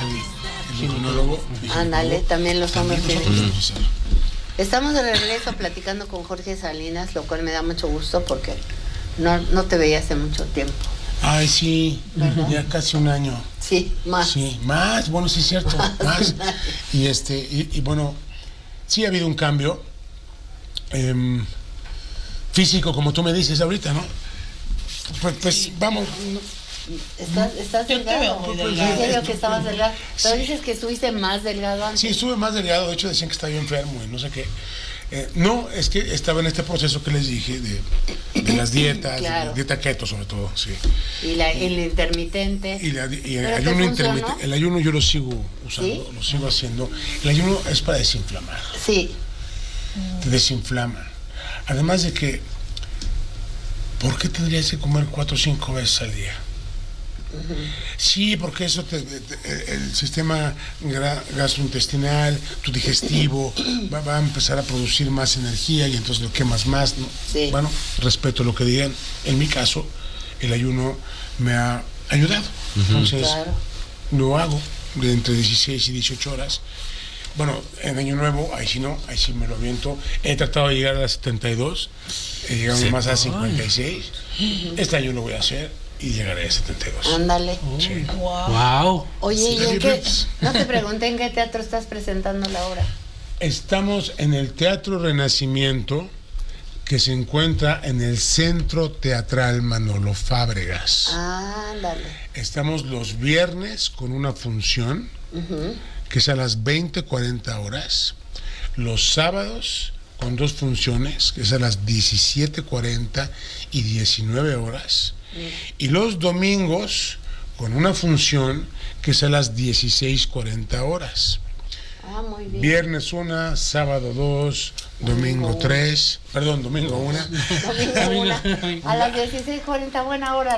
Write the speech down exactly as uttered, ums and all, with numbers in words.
el imunólogo. Ándale, también los hombres También tienen. nosotros podemos hacerlo. Estamos de regreso platicando con Jorge Salinas, lo cual me da mucho gusto porque no, no te veía hace mucho tiempo. Ay, sí, ¿verdad? ya casi un año. Sí, más. Sí, más, bueno, sí es cierto, más. Y este, y, y bueno, sí ha habido un cambio eh, físico, como tú me dices ahorita, ¿no? Pues, pues sí. Vamos. Estás, estás Yo te delgado. veo muy En delgado. serio que estabas delgado. Pero Sí. dices que estuviste más delgado antes. Sí, estuve más delgado, de hecho decían que estaba yo enfermo y no sé qué. Eh, no, es que estaba en este proceso que les dije de, de las dietas, Claro. de la dieta keto sobre todo, sí. Y la, el intermitente. Y, la, y el ¿Pero te ayuno funcionó? intermitente, el ayuno yo lo sigo usando, ¿Sí? lo sigo haciendo. El ayuno es para desinflamar, Sí. te desinflama. Además de que, ¿por qué tendrías que comer cuatro o cinco veces al día? Uh-huh. Sí, porque eso te, te, te, el sistema gra, gastrointestinal, tu digestivo, va, va a empezar a producir más energía y entonces lo quemas más, ¿no? Sí. Bueno, respeto lo que digan. En mi caso, el ayuno me ha ayudado. Uh-huh. Entonces, claro. Lo hago de entre dieciséis y dieciocho horas. Bueno, en Año Nuevo, ahí sí no, ahí sí me lo aviento. He tratado de llegar a las setenta y dos, he llegado sí. más a cincuenta y seis. Uh-huh. Este año lo voy a hacer y llegaré a setenta y dos. Ándale. Sí. Wow. Wow. Oye, sí. ¿y en qué? No te pregunté en qué teatro estás presentando la obra. Estamos en el Teatro Renacimiento, que se encuentra en el Centro Teatral Manolo Fábregas. Ándale. Estamos los viernes con una función, uh-huh. que es a las veinte cuarenta horas. Los sábados con dos funciones, que es a las diecisiete cuarenta y diecinueve horas. Y los domingos con una función que es a las dieciséis cuarenta horas. Ah, muy bien. Viernes una, sábado dos, domingo, domingo tres, perdón, domingo una. Domingo una. A las dieciséis cuarenta, buena hora.